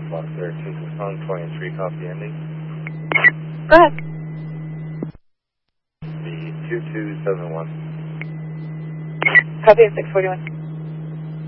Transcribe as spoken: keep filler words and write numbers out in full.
block thirteen, phone twenty-three, copy ending. Go ahead. The two two seven one. Copy at six forty-one.